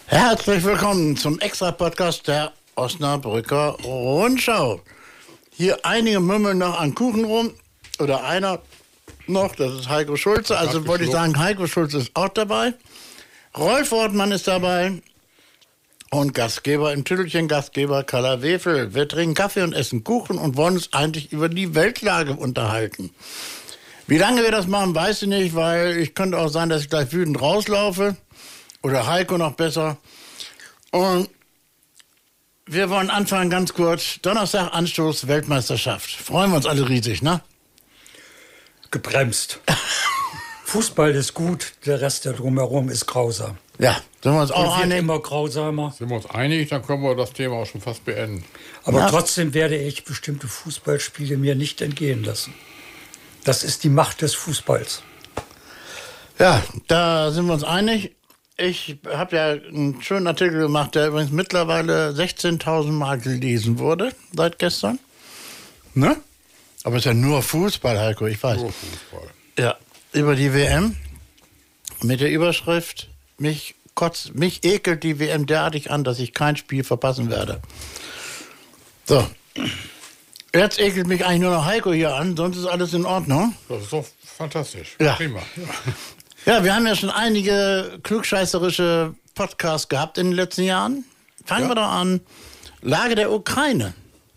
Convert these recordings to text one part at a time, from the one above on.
Herzlich willkommen zum Extra-Podcast der Osnabrücker Rundschau. Hier einige mümmeln noch an Kuchen rum. Oder einer noch, das ist Heiko Schulze. Also wollte ich sagen, Heiko Schulze ist auch dabei. Rolf Wortmann ist dabei. Und Gastgeber im Tüttelchen, Gastgeber Carla Wefel. Wir trinken Kaffee und essen Kuchen und wollen uns eigentlich über die Weltlage unterhalten. Wie lange wir das machen, weiß ich nicht, weil ich könnte auch sein, dass ich gleich wütend rauslaufe. Oder Heiko noch besser. Und wir wollen anfangen ganz kurz. Donnerstag Anstoß Weltmeisterschaft. Freuen wir uns alle riesig, ne? Gebremst. Fußball ist gut, der Rest der drumherum ist grausam. Ja, sind wir uns auch einig? Immer grausamer. Sind wir uns einig, dann können wir das Thema auch schon fast beenden. Aber trotzdem werde ich bestimmte Fußballspiele mir nicht entgehen lassen. Das ist die Macht des Fußballs. Ja, da sind wir uns einig. Ich habe ja einen schönen Artikel gemacht, der übrigens mittlerweile 16.000 Mal gelesen wurde, seit gestern. Ne? Aber es ist ja nur Fußball, Heiko, ich weiß. Nur Fußball. Ja, über die WM mit der Überschrift, mich ekelt die WM derartig an, dass ich kein Spiel verpassen werde. So, jetzt ekelt mich eigentlich nur noch Heiko hier an, sonst ist alles in Ordnung. Das ist doch fantastisch. Ja. Prima. Ja, wir haben ja schon einige klugscheißerische Podcasts gehabt in den letzten Jahren. Fangen wir doch an. Lage der Ukraine.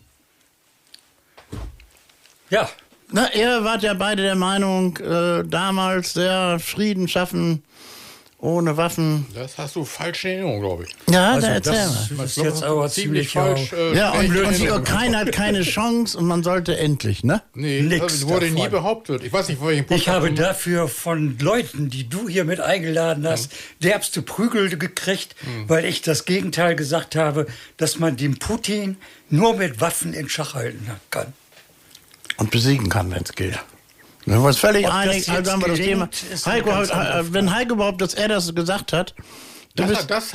Ja. Na, ihr wart ja beide der Meinung, damals der Frieden schaffen ohne Waffen. Das hast du falsch in Erinnerung, glaube ich. Ja, Also da erzähl das mal. ist jetzt aber ziemlich falsch. Ja, und die Ukraine hat keine Chance und man sollte endlich, ne? Nee, Nix das wurde nie davon. behauptet. Ich weiß nicht, wo welchen Podcast. Ich habe dafür von Leuten, die du hier mit eingeladen hast, derbste Prügel gekriegt, weil ich das Gegenteil gesagt habe, dass man den Putin nur mit Waffen in Schach halten kann. Und besiegen kann, wenn es geht. Wenn wir uns völlig Ob das einig, jetzt also haben wir das Thema. gelingt, ist eine Heiko, ganz andere wenn Heiko überhaupt, dass er das gesagt hat. Das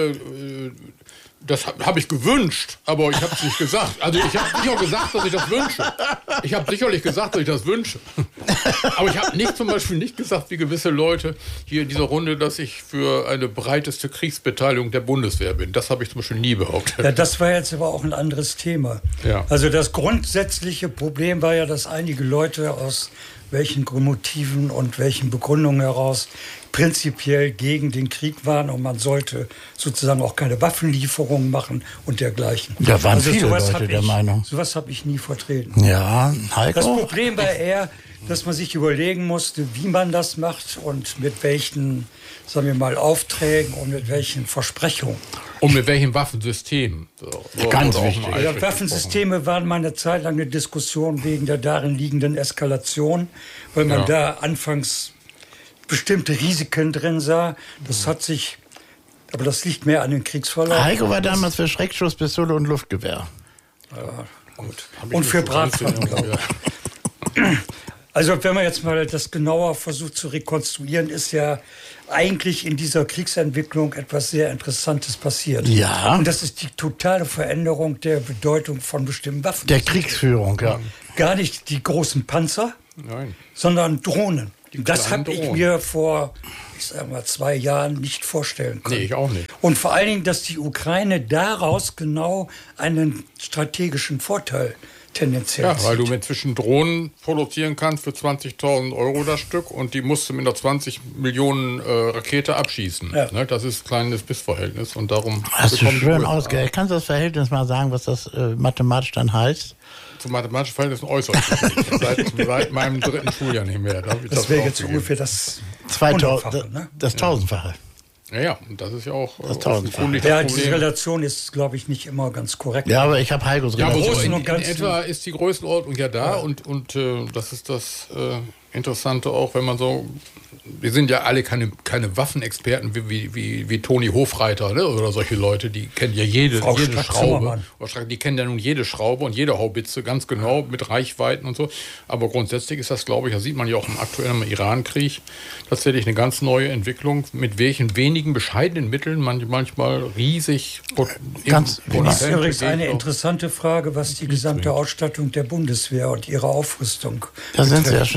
habe ich gewünscht, aber ich habe es nicht gesagt. Also ich habe sicher gesagt, dass ich das wünsche. Ich habe sicherlich gesagt, dass ich das wünsche. Aber ich habe zum Beispiel nicht gesagt, wie gewisse Leute hier in dieser Runde, dass ich für eine breiteste Kriegsbeteiligung der Bundeswehr bin. Das habe ich zum Beispiel nie behauptet. Ja, das war jetzt aber auch ein anderes Thema. Ja. Also das grundsätzliche Problem war ja, dass einige Leute aus welchen Motiven und welchen Begründungen heraus prinzipiell gegen den Krieg waren und man sollte sozusagen auch keine Waffenlieferungen machen und dergleichen. Da waren viele Leute der Meinung. Sowas habe ich nie vertreten. Ja, Heiko. Das Problem war eher, dass man sich überlegen musste, wie man das macht und mit welchen, sagen wir mal, Aufträgen und mit welchen Versprechungen. Und mit welchem Waffensystem? So, Ganz wurde auch wichtig. mal Ja, eifrig Waffensysteme waren mal eine Zeit lang eine Diskussion wegen der darin liegenden Eskalation, weil man da anfangs bestimmte Risiken drin sah. Das hat sich, aber das liegt mehr an den Kriegsverlauf. Heiko war damals für Schreckschusspistole und Luftgewehr. Ja, gut. Hab ich Und nicht für so ganz Bratpfannen, in Erinnerung, glaube ich. Also wenn man jetzt mal das genauer versucht zu rekonstruieren, ist ja eigentlich in dieser Kriegsentwicklung etwas sehr Interessantes passiert. Ja. Und das ist die totale Veränderung der Bedeutung von bestimmten Waffen. Der Kriegsführung, ja. Gar nicht die großen Panzer, Nein. sondern Drohnen. Das kleinen habe ich Drohnen. mir vor, ich sag mal, 2 Jahren nicht vorstellen können. Nee, ich auch nicht. Und vor allen Dingen, dass die Ukraine daraus genau einen strategischen Vorteil tendenziell Ja, weil du zieht. inzwischen Drohnen produzieren kannst für 20.000 Euro das Stück und die musst du mit einer 20 Millionen Rakete abschießen. Ja. Ne, das ist ein kleines Missverhältnis und darum Hast du bekommen die schön USA ausgerechnet. Kannst du das Verhältnis mal sagen, was das mathematisch dann heißt? zum mathematischen Verhältnis äußerst wichtig. seit meinem 3. Schuljahr nicht mehr. Da hab ich Das wäre jetzt aufgegeben. ungefähr das 2000, Hundertfache, ne? das Tausendfache. Ja, und das ist ja auch Tausendfache. offenkundig Ja, das diese Problem. Relation ist, glaube ich, nicht immer ganz korrekt. Ja, aber ich habe Heikos Ja, aber Relation. so Großen in und Ganzen. etwa ist die Größenordnung ja da und das ist das Interessante auch, wenn man so, wir sind ja alle keine Waffenexperten wie Toni Hofreiter, ne? Oder solche Leute, die kennen ja jede Schraube. Strack-Zimmermann. Die kennen ja nun jede Schraube und jede Haubitze ganz genau mit Reichweiten und so. Aber grundsätzlich ist das, glaube ich, das sieht man ja auch im aktuellen Irankrieg, tatsächlich eine ganz neue Entwicklung, mit welchen wenigen bescheidenen Mitteln man manchmal riesig Ganz- Das ist übrigens Gegner- eine interessante Frage, was die gesamte Ausstattung der Bundeswehr und ihre Aufrüstung Da sind sie ja betrifft. schon Ja. dabei.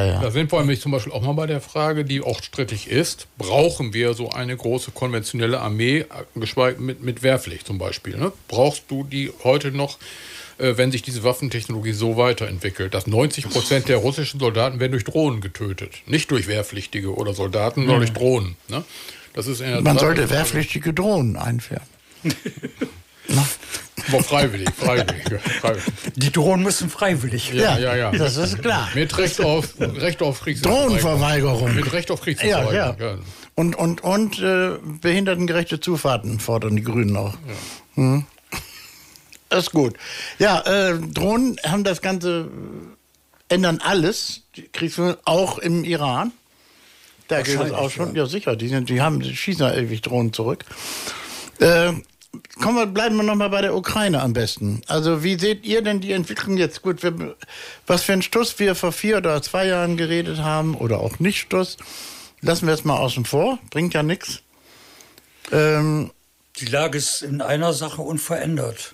ja. Da sind wir nämlich zum Beispiel auch mal bei der Frage, die auch strittig ist, brauchen wir so eine große konventionelle Armee, geschweige mit Wehrpflicht zum Beispiel. Ne? Brauchst du die heute noch, wenn sich diese Waffentechnologie so weiterentwickelt, dass 90% der russischen Soldaten werden durch Drohnen getötet. Nicht durch Wehrpflichtige oder Soldaten, sondern durch Drohnen. Ne? Das ist Man sollte wehrpflichtige Drohnen einführen. Aber freiwillig. Die Drohnen müssen freiwillig. Ja. Das ist klar. Mit Recht auf Kriegsverweigerung. Drohnenverweigerung. Mit Recht auf Kriegsverweigerung. Ja. Und behindertengerechte Zufahrten fordern die Grünen auch. Ja. Hm. Das ist gut. Ja, Drohnen haben das Ganze, ändern alles, die Kriegsführung, auch im Iran. Da geht es auch schon. Ja, sicher, die schießen ja ewig Drohnen zurück. Bleiben wir noch mal bei der Ukraine am besten. Also wie seht ihr denn die Entwicklung jetzt? Gut, was für ein Stuss wir vor 4 oder 2 Jahren geredet haben oder auch nicht Stuss, lassen wir jetzt mal außen vor. Bringt ja nichts. Die Lage ist in einer Sache unverändert.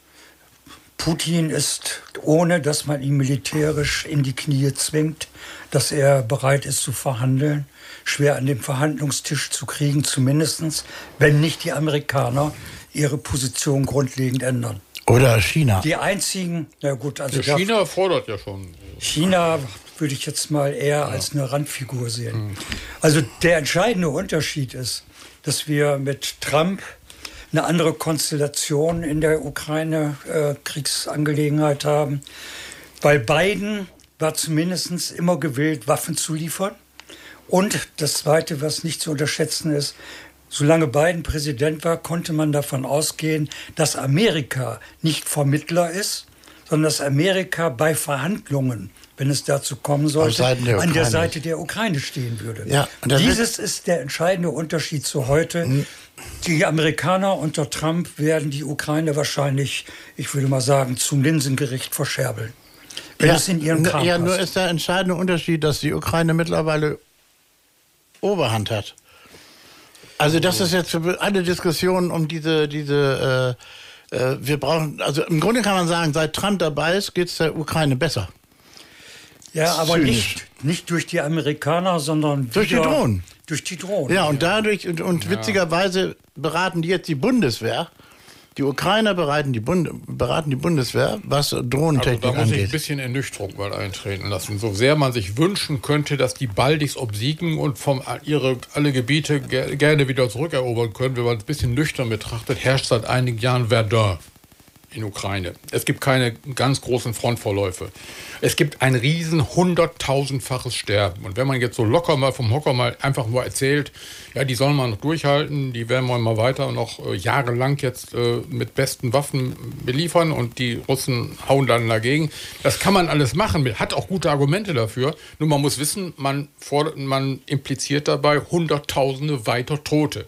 Putin ist, ohne dass man ihn militärisch in die Knie zwingt, dass er bereit ist zu verhandeln, schwer an den Verhandlungstisch zu kriegen, zumindest, wenn nicht die Amerikaner ihre Position grundlegend ändern. Oder China. Die einzigen, na gut, also China fordert ja schon. China würde ich jetzt mal eher als eine Randfigur sehen. Also der entscheidende Unterschied ist, dass wir mit Trump eine andere Konstellation in der Ukraine-Kriegsangelegenheit haben, weil Biden war zumindest immer gewillt, Waffen zu liefern. Und das Zweite, was nicht zu unterschätzen ist, solange Biden Präsident war, konnte man davon ausgehen, dass Amerika nicht Vermittler ist, sondern dass Amerika bei Verhandlungen, wenn es dazu kommen sollte, an der Seite der Ukraine stehen würde. Ja, Dieses ist der entscheidende Unterschied zu heute. Die Amerikaner unter Trump werden die Ukraine wahrscheinlich, ich würde mal sagen, zum Linsengericht verscherbeln. Wenn es in ihren Kram passt. Nur ist der entscheidende Unterschied, dass die Ukraine mittlerweile Oberhand hat. Also das ist jetzt für alle Diskussionen um wir brauchen, also im Grunde kann man sagen, seit Trump dabei ist, geht es der Ukraine besser. Ja, aber nicht durch die Amerikaner, sondern durch die Drohnen. Durch die Drohnen. Ja, und dadurch, und witzigerweise beraten die jetzt die Bundeswehr. Die Ukrainer beraten die Bundeswehr, was Drohnentechnik angeht. Da muss ich angeht. ein bisschen Ernüchterung mal eintreten lassen. So sehr man sich wünschen könnte, dass die baldigst obsiegen und alle Gebiete gerne wieder zurückerobern können, wenn man es ein bisschen nüchtern betrachtet, herrscht seit einigen Jahren Verdun in Ukraine. Es gibt keine ganz großen Frontverläufe. Es gibt ein riesen 100.000-faches Sterben. Und wenn man jetzt so locker mal vom Hocker mal einfach nur erzählt, ja, die sollen mal noch durchhalten, die werden wir mal weiter noch jahrelang jetzt mit besten Waffen beliefern und die Russen hauen dann dagegen. Das kann man alles machen, hat auch gute Argumente dafür. Nur man muss wissen, man impliziert dabei Hunderttausende weiter Tote.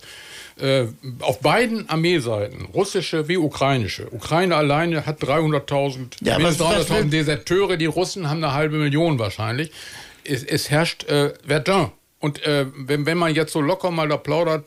Auf beiden Armeeseiten, russische wie ukrainische. Ukraine alleine hat 300.000 Deserteure, die Russen haben 500.000 wahrscheinlich. Es herrscht Verdun. Und wenn man jetzt so locker mal da plaudert,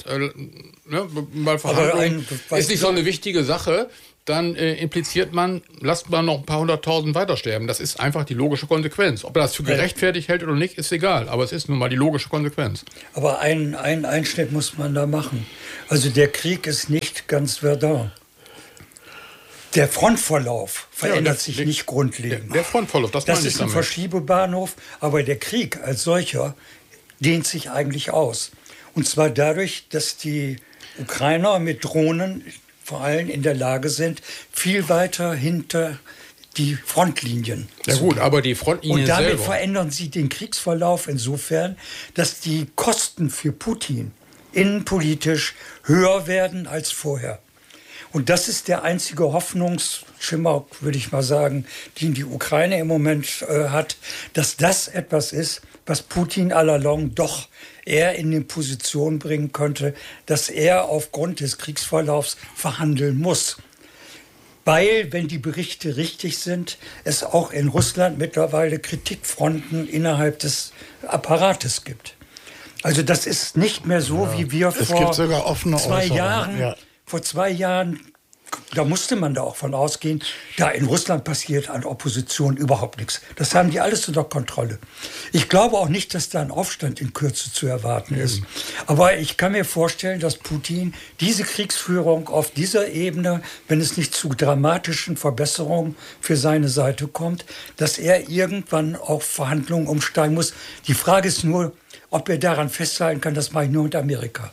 mal Verhandlungen, ist nicht so eine wichtige Sache, dann impliziert man, lasst man noch ein paar 100.000 weiter sterben. Das ist einfach die logische Konsequenz. Ob er das für gerechtfertigt hält oder nicht, ist egal. Aber es ist nun mal die logische Konsequenz. Aber einen Einschnitt muss man da machen. Also der Krieg ist nicht ganz Verdun. Der Frontverlauf verändert sich nicht grundlegend. Der Frontverlauf, das meine ich ist ein Verschiebebahnhof, aber der Krieg als solcher dehnt sich eigentlich aus. Und zwar dadurch, dass die Ukrainer mit Drohnen vor allem in der Lage sind, viel weiter hinter die Frontlinien zu gehen. Ja gut, aber die Frontlinien Und damit selber verändern sie den Kriegsverlauf insofern, dass die Kosten für Putin innenpolitisch höher werden als vorher. Und das ist der einzige Hoffnungsschimmer, würde ich mal sagen, den die Ukraine im Moment hat, dass das etwas ist, was Putin allalong doch eher in die Position bringen könnte, dass er aufgrund des Kriegsverlaufs verhandeln muss. Weil, wenn die Berichte richtig sind, es auch in Russland mittlerweile Kritikfronten innerhalb des Apparates gibt. Also das ist nicht mehr so, wie wir vor 2 Jahren. Ja. Vor 2 Jahren Da musste man da auch von ausgehen, da in Russland passiert an Opposition überhaupt nichts. Das haben die alles unter Kontrolle. Ich glaube auch nicht, dass da ein Aufstand in Kürze zu erwarten ist. Aber ich kann mir vorstellen, dass Putin diese Kriegsführung auf dieser Ebene, wenn es nicht zu dramatischen Verbesserungen für seine Seite kommt, dass er irgendwann auf Verhandlungen umsteigen muss. Die Frage ist nur, ob er daran festhalten kann, das mache ich nur mit Amerika.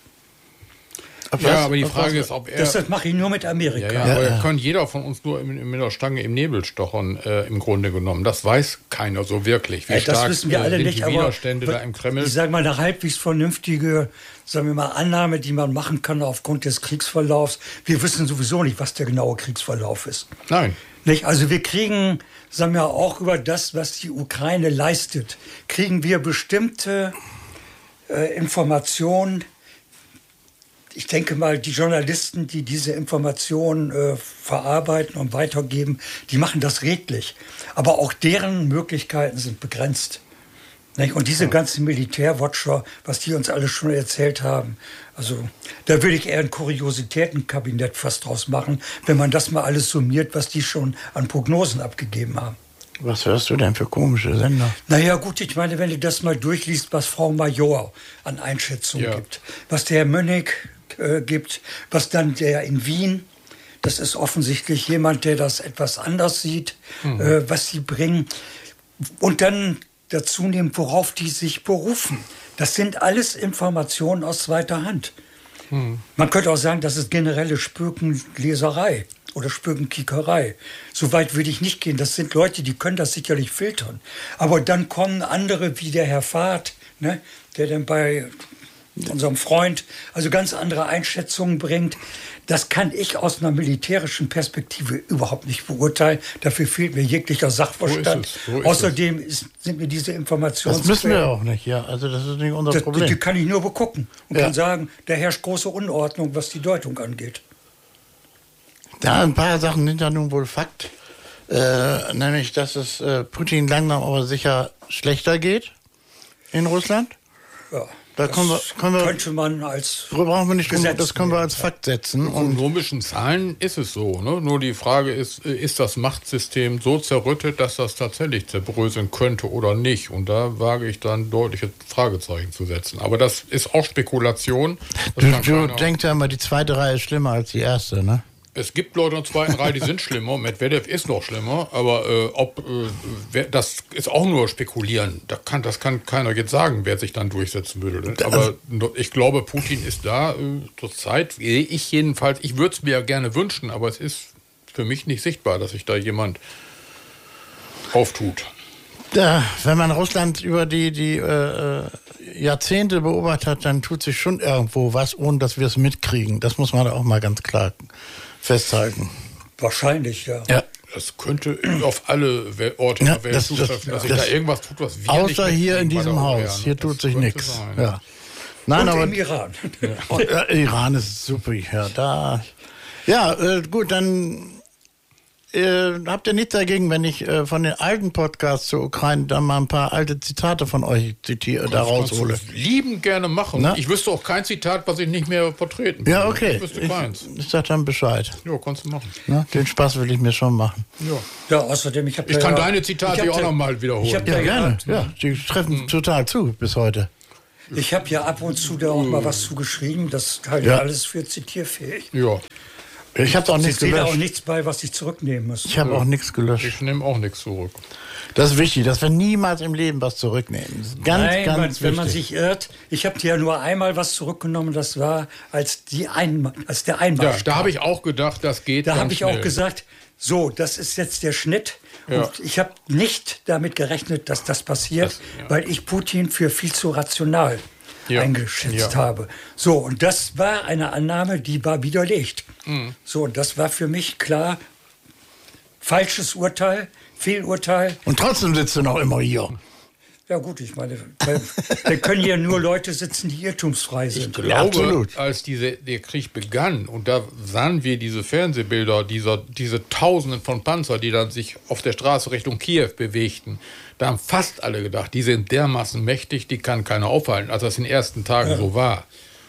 Ja, aber die Frage ist, ob er... Das mache ich nur mit Amerika. Aber kann jeder von uns nur mit der Stange im Nebel stochern, im Grunde genommen. Das weiß keiner so wirklich. Wie stark das wissen wir alle sind nicht, die aber Widerstände da im Kreml? Ich sage mal, eine halbwegs vernünftige, sagen wir mal, Annahme, die man machen kann aufgrund des Kriegsverlaufs. Wir wissen sowieso nicht, was der genaue Kriegsverlauf ist. Nein. Nicht? Also wir kriegen, sagen wir auch über das, was die Ukraine leistet, kriegen wir bestimmte Informationen. Ich denke mal, die Journalisten, die diese Informationen verarbeiten und weitergeben, die machen das redlich. Aber auch deren Möglichkeiten sind begrenzt. Nicht? Und diese ganzen Militärwatcher, was die uns alle schon erzählt haben, also da würde ich eher ein Kuriositätenkabinett fast draus machen, wenn man das mal alles summiert, was die schon an Prognosen abgegeben haben. Was hörst du denn für komische Sender? Naja gut, ich meine, wenn du das mal durchliest, was Frau Major an Einschätzungen gibt, was der Herr Mönnig gibt, was dann der in Wien, das ist offensichtlich jemand, der das etwas anders sieht, was sie bringen. Und dann dazu nehmen, worauf die sich berufen. Das sind alles Informationen aus zweiter Hand. Man könnte auch sagen, das ist generelle Spökenleserei oder Spökenkickerei. So weit würde ich nicht gehen. Das sind Leute, die können das sicherlich filtern. Aber dann kommen andere wie der Herr Fahrt, ne, der dann bei unserem Freund also ganz andere Einschätzungen bringt. Das kann ich aus einer militärischen Perspektive überhaupt nicht beurteilen. Dafür fehlt mir jeglicher Sachverstand. So ist Außerdem sind mir diese Informationen... Das müssen wir auch nicht, ja. Also das ist nicht unser Problem. Die kann ich nur begucken und kann sagen, da herrscht große Unordnung, was die Deutung angeht. Ja, ein paar Sachen sind ja nun wohl Fakt. Nämlich, dass es Putin langsam aber sicher schlechter geht in Russland. Ja. Da könnte man als brauchen wir nicht Gesetz das können wir als Fakt setzen. Von ökonomischen Zahlen ist es so. Ne? Nur die Frage ist das Machtsystem so zerrüttet, dass das tatsächlich zerbröseln könnte oder nicht? Und da wage ich dann deutliche Fragezeichen zu setzen. Aber das ist auch Spekulation. Du denkst ja immer, die zweite Reihe ist schlimmer als die erste, ne? Es gibt Leute in der zweiten Reihe, die sind schlimmer. Medvedev ist noch schlimmer. Aber das ist auch nur spekulieren. Das kann keiner jetzt sagen, wer sich dann durchsetzen würde. Aber ich glaube, Putin ist da zurzeit, ich jedenfalls, ich würde es mir ja gerne wünschen, aber es ist für mich nicht sichtbar, dass sich da jemand auftut. Ja, wenn man Russland über die Jahrzehnte beobachtet hat, dann tut sich schon irgendwo was, ohne dass wir es mitkriegen. Das muss man auch mal ganz klar festhalten. Wahrscheinlich, ja. Das könnte auf alle Orte der Welt zutreffen, dass sich da irgendwas tut, was wir nicht außer hier in diesem Haus. Hier tut sich nichts. Ja. Nein, und aber im Iran. Iran ist super. Gut, dann habt ihr nichts dagegen, wenn ich von den alten Podcasts zur Ukraine dann mal ein paar alte Zitate von euch da raushole? Liebend gerne machen. Na? Ich wüsste auch kein Zitat, was ich nicht mehr vertreten würde. Ja, okay. Ich wüsste keins. Ich sag dann Bescheid. Ja, kannst du machen. Na, den Spaß will ich mir schon machen. Ja, außerdem, ich kann deine Zitate auch noch mal wiederholen. Ja, gerne. Ja, die treffen total zu bis heute. Ich habe ja ab und zu da auch mal was zugeschrieben. Das halte ich alles für zitierfähig. Ja. Ich habe auch nichts gelöscht. Da auch nichts bei, was ich zurücknehmen muss. Ich habe auch nichts gelöscht. Ich nehme auch nichts zurück. Das ist wichtig, dass wir niemals im Leben was zurücknehmen. Das ist ganz wichtig. Wenn man sich irrt, ich habe ja nur einmal was zurückgenommen, das war als der Einmarsch. Ja, da habe ich auch gedacht, das geht Da habe ich auch gesagt, so, das ist jetzt der Schnitt. Ja. Und ich habe nicht damit gerechnet, dass das passiert, weil ich Putin für viel zu rational eingeschätzt habe. So, und das war eine Annahme, die war widerlegt. So, und das war für mich klar, falsches Urteil, Fehlurteil. Und trotzdem sitzt du noch immer hier. Ja gut, ich meine, da können hier nur Leute sitzen, die irrtumsfrei sind. Ich glaube, als der Krieg begann, und da sahen wir diese Fernsehbilder, diese Tausenden von Panzer, die dann sich auf der Straße Richtung Kiew bewegten, da haben fast alle gedacht, die sind dermaßen mächtig, die kann keiner aufhalten, als das in den ersten Tagen so war.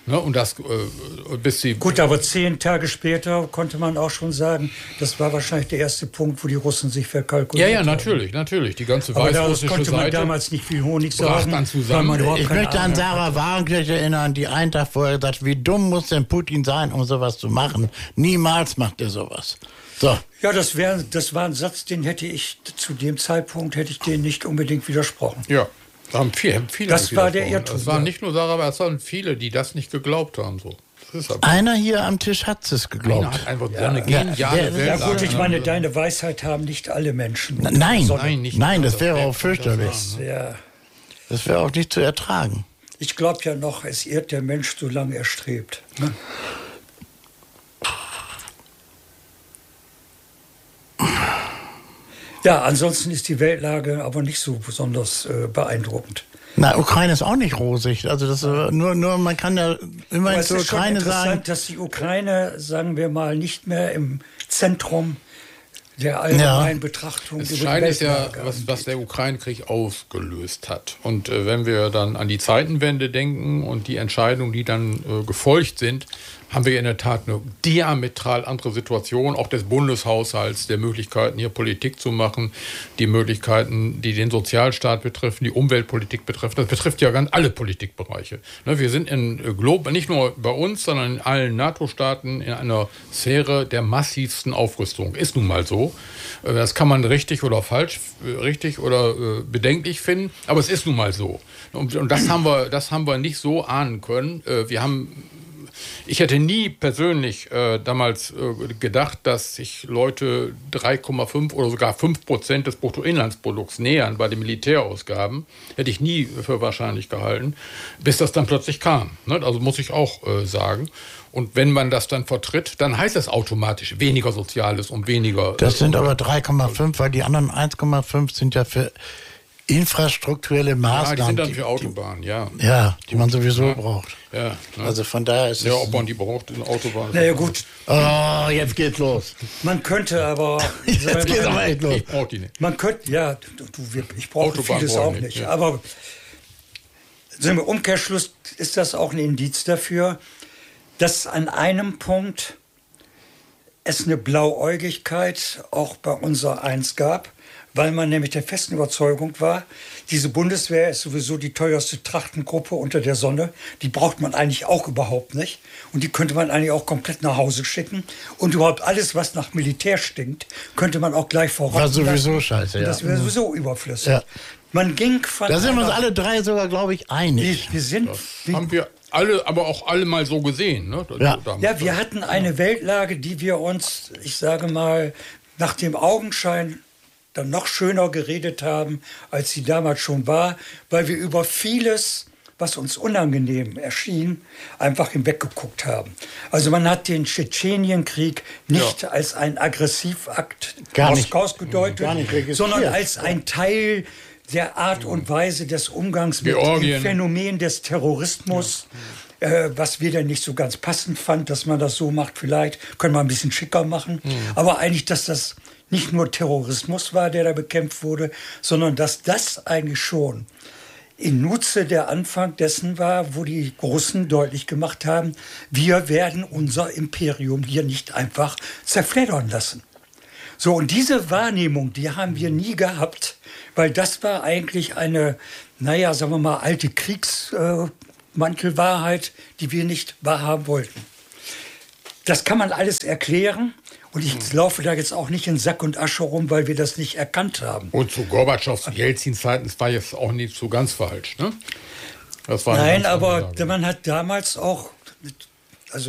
Ne? Und das bis sie... Gut, aber 10 Tage später konnte man auch schon sagen, das war wahrscheinlich der erste Punkt, wo die Russen sich verkalkuliert haben. Ja, natürlich. Die ganze aber weißrussische konnte man Seite damals nicht viel Honig sagen. dann zusammen. Ich möchte an Sarah Wagenknecht erinnern, die einen Tag vorher gesagt hat, wie dumm muss denn Putin sein, um sowas zu machen? Niemals macht er sowas. So. Ja, das war ein Satz, den hätte ich zu dem Zeitpunkt den nicht unbedingt widersprochen. Ja. Da haben viele das war der Irrtum. Es waren nicht nur Sarah, aber es waren viele, die das nicht geglaubt haben. So. Das ist einer hier am Tisch hat es geglaubt. Einer hat einfach eine geniale Welt. Ja gut, ich meine, deine Weisheit haben nicht alle Menschen. Nein, das wäre auch fürchterlich. Das wäre auch nicht zu ertragen. Ich glaube ja noch, es irrt der Mensch, solange er strebt. Ne? Ja, ansonsten ist die Weltlage aber nicht so besonders beeindruckend. Na, Ukraine ist auch nicht rosig. Also das nur man kann ja immerhin zur Ukraine sagen, dass die Ukraine, sagen wir mal, nicht mehr im Zentrum der allgemeinen Betrachtung über die Weltlage ist ja, was der Ukraine-Krieg ausgelöst hat. Und wenn wir dann an die Zeitenwende denken und die Entscheidungen, die dann gefolgt sind, haben wir in der Tat eine diametral andere Situation, auch des Bundeshaushalts, der Möglichkeiten, hier Politik zu machen, die Möglichkeiten, die den Sozialstaat betreffen, die Umweltpolitik betreffen. Das betrifft ja ganz alle Politikbereiche. Wir sind nicht nur bei uns, sondern in allen NATO-Staaten in einer Sphäre der massivsten Aufrüstung. Ist nun mal so. Das kann man richtig oder falsch, richtig oder bedenklich finden, aber es ist nun mal so. Und das haben wir nicht so ahnen können. Ich hätte nie persönlich damals gedacht, dass sich Leute 3,5 oder sogar 5% des Bruttoinlandsprodukts nähern bei den Militärausgaben. Hätte ich nie für wahrscheinlich gehalten, bis das dann plötzlich kam. Ne? Also muss ich auch sagen. Und wenn man das dann vertritt, dann heißt das automatisch weniger Soziales und weniger... Das sind aber 3,5, weil die anderen 1,5 sind ja für infrastrukturelle Maßnahmen. Ja, die sind dann für Autobahnen, ja. Ja, die man sowieso braucht. Ja, ne? Also von daher ist es... Ja, ob man die braucht in Autobahnen. Naja, gut. Oh, jetzt geht's los. Man könnte aber... Jetzt geht's aber echt los. Ich brauche die nicht. Man könnte, ja, ich brauche vieles auch nicht. Ja. Aber im Umkehrschluss ist das auch ein Indiz dafür, dass an einem Punkt es eine Blauäugigkeit auch bei unser Eins gab, weil man nämlich der festen Überzeugung war, diese Bundeswehr ist sowieso die teuerste Trachtengruppe unter der Sonne. Die braucht man eigentlich auch überhaupt nicht. Und die könnte man eigentlich auch komplett nach Hause schicken. Und überhaupt alles, was nach Militär stinkt, könnte man auch gleich verrotten lassen. War sowieso lassen. scheiße, ja. Das wäre sowieso überflüssig. Ja. Man ging von... Da sind wir uns alle drei sogar, glaube ich, einig. Haben wir alle, aber auch alle mal so gesehen. Ne? Ja, wir hatten eine Weltlage, die wir uns, ich sage mal, nach dem Augenschein dann noch schöner geredet haben, als sie damals schon war, weil wir über vieles, was uns unangenehm erschien, einfach hinweggeguckt haben. Also man hat den Tschetschenienkrieg nicht als einen Aggressivakt Moskaus gedeutet, sondern als ein Teil der Art und Weise des Umgangs mit dem Phänomen des Terrorismus, was wir dann nicht so ganz passend fand, dass man das so macht. Vielleicht können wir ein bisschen schicker machen. Aber eigentlich, dass das nicht nur Terrorismus war, der da bekämpft wurde, sondern dass das eigentlich schon in Nutze der Anfang dessen war, wo die Russen deutlich gemacht haben, wir werden unser Imperium hier nicht einfach zerfleddern lassen. So, und diese Wahrnehmung, die haben wir nie gehabt, weil das war eigentlich eine, naja, sagen wir mal, alte Kriegsmantelwahrheit, die wir nicht wahrhaben wollten. Das kann man alles erklären. Und ich laufe da jetzt auch nicht in Sack und Asche rum, weil wir das nicht erkannt haben. Und zu Gorbatschows und Jelzin-Zeiten, das war jetzt auch nicht so ganz falsch, ne? Das war nein, aber man hat damals auch, also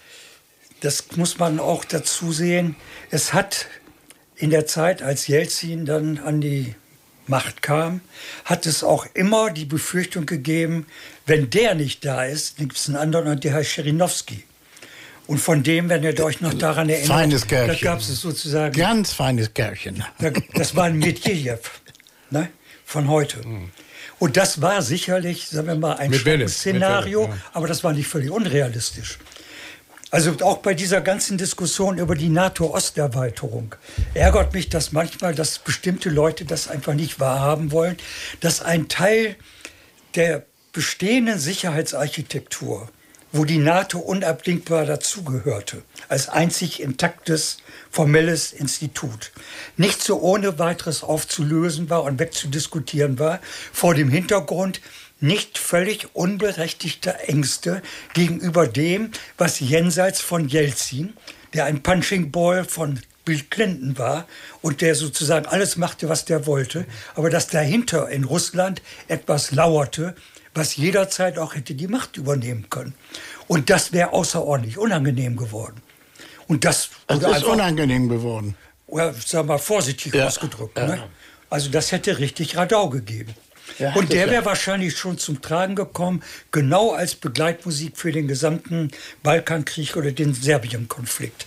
das muss man auch dazu sehen, es hat in der Zeit, als Jelzin dann an die Macht kam, hat es auch immer die Befürchtung gegeben, wenn der nicht da ist, dann gibt es einen anderen, und der heißt Schirinovsky. Und von dem, wenn ihr euch noch daran erinnert, feines da gab es sozusagen... Ganz feines Kerlchen. Das war ein Medvedev, ne, von heute. Und das war sicherlich, sagen wir mal, ein Szenario, aber das war nicht völlig unrealistisch. Also auch bei dieser ganzen Diskussion über die NATO-Osterweiterung ärgert mich das manchmal, dass bestimmte Leute das einfach nicht wahrhaben wollen, dass ein Teil der bestehenden Sicherheitsarchitektur, wo die NATO unabdingbar dazugehörte, als einzig intaktes, formelles Institut, nicht so ohne weiteres aufzulösen war und wegzudiskutieren war, vor dem Hintergrund nicht völlig unberechtigter Ängste gegenüber dem, was jenseits von Jelzin, der ein Punching Ball von Bill Clinton war und der sozusagen alles machte, was der wollte, aber dass dahinter in Russland etwas lauerte, was jederzeit auch hätte die Macht übernehmen können. Und das wäre außerordentlich unangenehm geworden. Und das ist unangenehm geworden. Oder sagen wir mal vorsichtig ausgedrückt. Ja. Ne? Also das hätte richtig Radau gegeben. Ja, und der wäre wahrscheinlich schon zum Tragen gekommen, genau als Begleitmusik für den gesamten Balkankrieg oder den Serbien-Konflikt.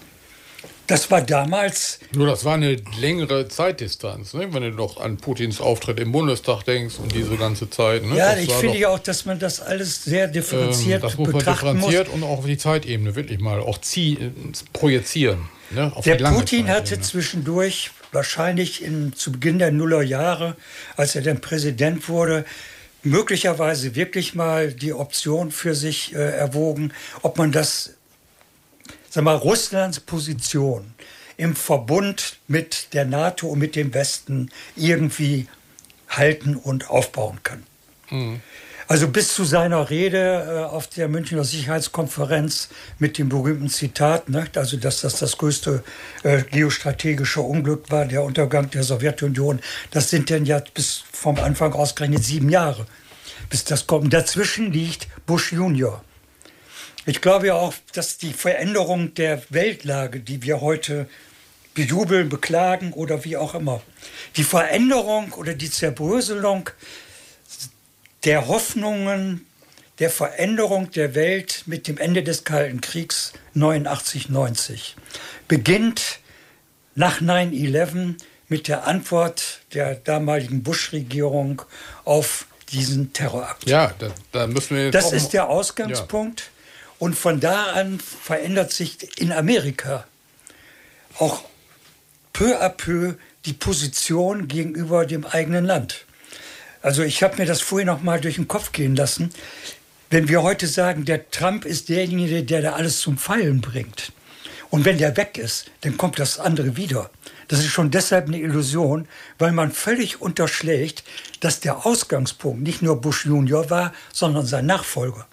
Das war damals... Nur das war eine längere Zeitdistanz, ne? Wenn du noch an Putins Auftritt im Bundestag denkst und diese ganze Zeit. Ne? Ja, das ich finde ja auch, dass man das alles sehr differenziert das muss man differenziert und auch auf die Zeitebene wirklich mal auch projizieren. Ne? Auf der die lange Putin hatte Zeitebene. zwischendurch, wahrscheinlich zu Beginn der Nullerjahre, als er dann Präsident wurde, möglicherweise wirklich mal die Option für sich erwogen, ob man das, sag mal, Russlands Position im Verbund mit der NATO und mit dem Westen irgendwie halten und aufbauen kann. Mhm. Also bis zu seiner Rede auf der Münchner Sicherheitskonferenz mit dem berühmten Zitat, ne, also dass das größte geostrategische Unglück war, der Untergang der Sowjetunion, das sind dann ja bis vom Anfang ausgerechnet 7 Jahre, bis das kommt. Dazwischen liegt Bush Junior. Ich glaube ja auch, dass die Veränderung der Weltlage, die wir heute bejubeln, beklagen oder wie auch immer, die Veränderung oder die Zerbröselung der Hoffnungen der Veränderung der Welt mit dem Ende des Kalten Kriegs 89, 90 beginnt nach 9/11 mit der Antwort der damaligen Bush-Regierung auf diesen Terrorakt. Ja, da müssen wir jetzt das ist der Ausgangspunkt. Ja. Und von da an verändert sich in Amerika auch peu à peu die Position gegenüber dem eigenen Land. Also ich habe mir das vorhin noch mal durch den Kopf gehen lassen. Wenn wir heute sagen, der Trump ist derjenige, der da alles zum Fallen bringt. Und wenn der weg ist, dann kommt das andere wieder. Das ist schon deshalb eine Illusion, weil man völlig unterschlägt, dass der Ausgangspunkt nicht nur Bush Junior war, sondern sein Nachfolger.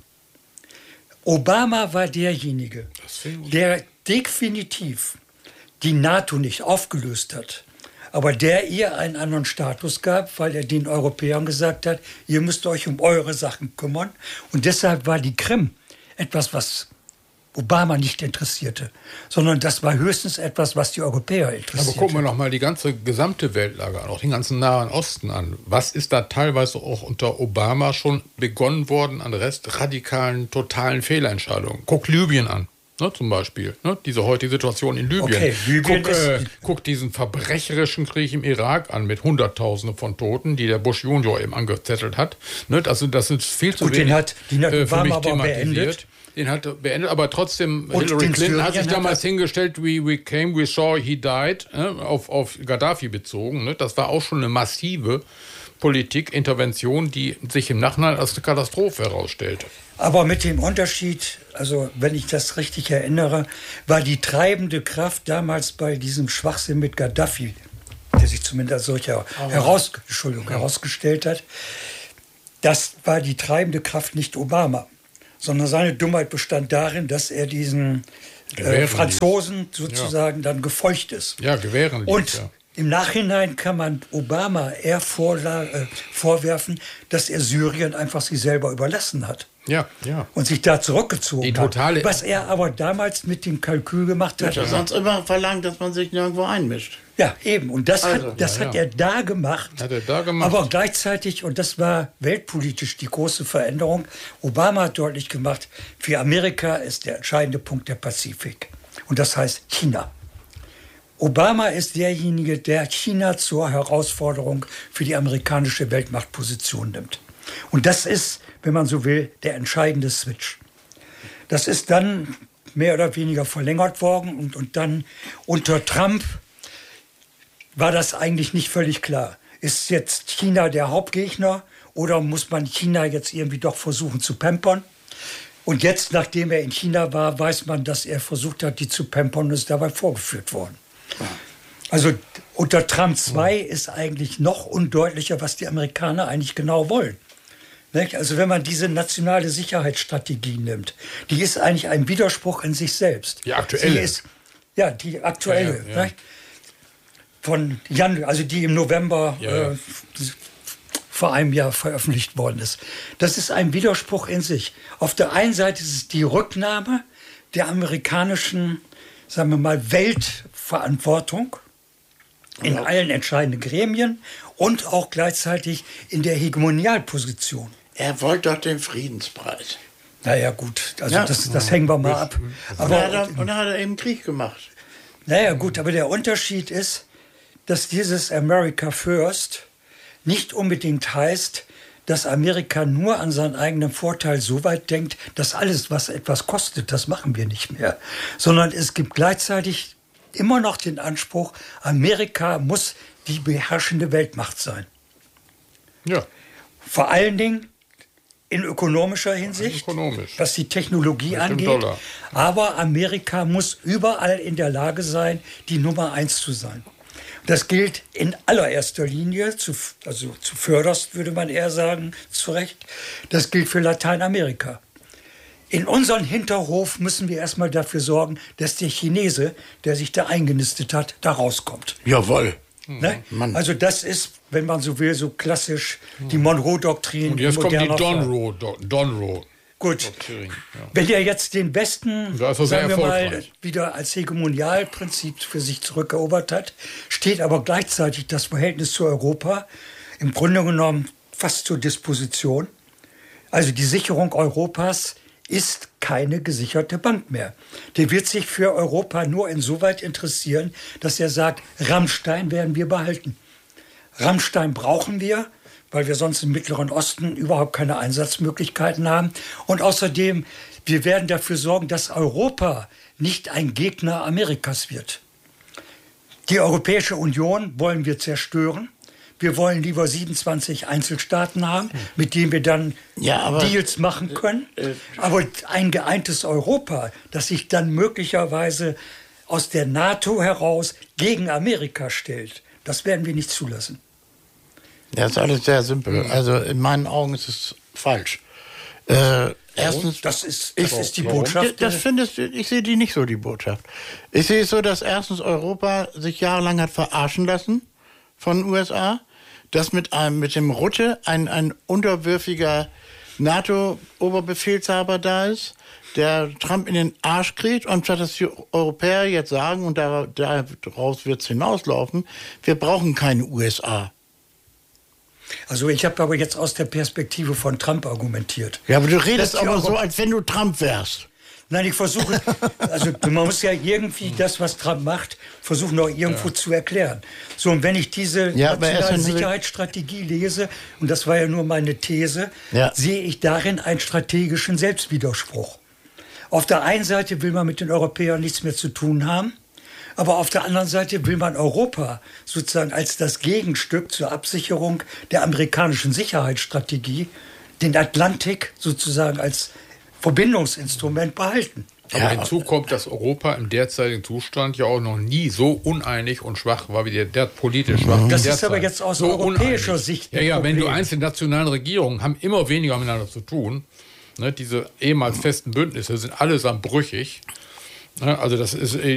Obama war derjenige, der definitiv die NATO nicht aufgelöst hat, aber der ihr einen anderen Status gab, weil er den Europäern gesagt hat, ihr müsst euch um eure Sachen kümmern. Und deshalb war die Krim etwas, was Obama nicht interessierte, sondern das war höchstens etwas, was die Europäer interessierte. Aber gucken wir noch mal die gesamte Weltlage an, auch den ganzen Nahen Osten an. Was ist da teilweise auch unter Obama schon begonnen worden an radikalen, totalen Fehlentscheidungen? Guck Libyen an. Ne, zum Beispiel, ne, diese heutige Situation in Libyen. Okay, guck diesen verbrecherischen Krieg im Irak an mit Hunderttausenden von Toten, die der Bush Junior eben angezettelt hat. Ne, das ist viel zu wenig den hat für mich aber thematisiert. Den hat beendet, aber trotzdem, Hillary Clinton hat sich damals hingestellt, we came, we saw, he died, auf Gaddafi bezogen. Ne, das war auch schon eine massive Politikintervention, die sich im Nachhinein als eine Katastrophe herausstellte. Aber mit dem Unterschied, also wenn ich das richtig erinnere, war die treibende Kraft damals bei diesem Schwachsinn mit Gaddafi, der sich zumindest als solcher herausgestellt hat, das war die treibende Kraft nicht Obama, sondern seine Dummheit bestand darin, dass er diesen Franzosen sozusagen dann gefolgt ist. Ja, gewähren ließ, und im Nachhinein kann man Obama eher vorwerfen, dass er Syrien einfach sich selber überlassen hat. Ja, ja. Und sich da zurückgezogen hat. Was er aber damals mit dem Kalkül gemacht hat. Er hat sonst immer verlangt, dass man sich nirgendwo einmischt. Ja, eben. Und das hat er da gemacht. Aber gleichzeitig, und das war weltpolitisch die große Veränderung, Obama hat deutlich gemacht, für Amerika ist der entscheidende Punkt der Pazifik. Und das heißt China. Obama ist derjenige, der China zur Herausforderung für die amerikanische Weltmachtposition nimmt. Und das ist, wenn man so will, der entscheidende Switch. Das ist dann mehr oder weniger verlängert worden und dann unter Trump war das eigentlich nicht völlig klar. Ist jetzt China der Hauptgegner oder muss man China jetzt irgendwie doch versuchen zu pampern? Und jetzt, nachdem er in China war, weiß man, dass er versucht hat, die zu pampern und ist dabei vorgeführt worden. Also unter Trump 2 ist eigentlich noch undeutlicher, was die Amerikaner eigentlich genau wollen. Nicht? Also wenn man diese nationale Sicherheitsstrategie nimmt, die ist eigentlich ein Widerspruch in sich selbst. Die aktuelle. Die aktuelle. Ja. Von also die im November vor einem Jahr veröffentlicht worden ist. Das ist ein Widerspruch in sich. Auf der einen Seite ist es die Rücknahme der amerikanischen, sagen wir mal, Weltverantwortung in allen entscheidenden Gremien und auch gleichzeitig in der Hegemonialposition. Er wollte doch den Friedenspreis. Naja gut, also das hängen wir mal ab. Aber, und dann hat er eben Krieg gemacht. Naja gut, aber der Unterschied ist, dass dieses America First nicht unbedingt heißt, dass Amerika nur an seinen eigenen Vorteil so weit denkt, dass alles, was etwas kostet, das machen wir nicht mehr. Sondern es gibt gleichzeitig immer noch den Anspruch, Amerika muss die beherrschende Weltmacht sein. Ja. Vor allen Dingen in ökonomischer Hinsicht, was die Technologie angeht. Aber Amerika muss überall in der Lage sein, die Nummer 1 zu sein. Das gilt in allererster Linie, zuvörderst würde man eher sagen, zu Recht, das gilt für Lateinamerika. In unseren Hinterhof müssen wir erstmal dafür sorgen, dass der Chinese, der sich da eingenistet hat, da rauskommt. Jawohl. Ne? Also das ist, wenn man so will, so klassisch die Monroe-Doktrin. Und jetzt kommt die Donroe. Gut, wenn er jetzt den Westen, sagen wir mal, wieder als Hegemonialprinzip für sich zurückerobert hat, steht aber gleichzeitig das Verhältnis zu Europa im Grunde genommen fast zur Disposition. Also die Sicherung Europas ist keine gesicherte Bank mehr. Der wird sich für Europa nur insoweit interessieren, dass er sagt, Rammstein werden wir behalten. Rammstein brauchen wir, weil wir sonst im Mittleren Osten überhaupt keine Einsatzmöglichkeiten haben. Und außerdem, wir werden dafür sorgen, dass Europa nicht ein Gegner Amerikas wird. Die Europäische Union wollen wir zerstören. Wir wollen lieber 27 Einzelstaaten haben, mit denen wir dann Deals machen können. Aber ein geeintes Europa, das sich dann möglicherweise aus der NATO heraus gegen Amerika stellt, das werden wir nicht zulassen. Das ist alles sehr simpel. Also in meinen Augen ist es falsch. Erstens, das ist die Botschaft. Ich sehe die nicht so, die Botschaft. Ich sehe es so, dass erstens Europa sich jahrelang hat verarschen lassen von den USA, dass mit dem Rutte ein unterwürfiger NATO-Oberbefehlshaber da ist, der Trump in den Arsch kriegt, und statt dass die Europäer jetzt sagen, und daraus wird es hinauslaufen, wir brauchen keine USA. Also ich habe aber jetzt aus der Perspektive von Trump argumentiert. Ja, aber du redest aber so, als wenn du Trump wärst. Nein, ich versuche, also man muss ja irgendwie das, was Trump macht, versuchen auch irgendwo zu erklären. So, und wenn ich diese nationale Sicherheitsstrategie lese, und das war ja nur meine These, sehe ich darin einen strategischen Selbstwiderspruch. Auf der einen Seite will man mit den Europäern nichts mehr zu tun haben, aber auf der anderen Seite will man Europa sozusagen als das Gegenstück zur Absicherung der amerikanischen Sicherheitsstrategie, den Atlantik sozusagen als Verbindungsinstrument behalten. Aber hinzu kommt, dass Europa im derzeitigen Zustand ja auch noch nie so uneinig und schwach war wie der politisch schwach. Das ist aber jetzt aus europäischer Sicht ein Problem. Wenn du einzelne nationalen Regierungen haben immer weniger miteinander zu tun. Ne, diese ehemals festen Bündnisse sind allesamt brüchig. Ne, also das ist